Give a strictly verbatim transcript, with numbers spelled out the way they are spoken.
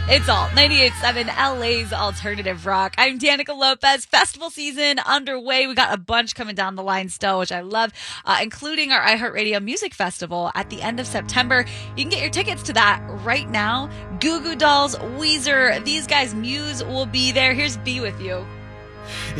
It's all ninety-eight point seven L A's Alternative Rock. I'm Danica Lopez. Festival season underway. We got a bunch coming down the line still, which I love, uh, including our iHeartRadio Music Festival at the end of September. You can get your tickets to that right now. Goo Goo Dolls, Weezer, these guys, Muse will be there. Here's Be With You.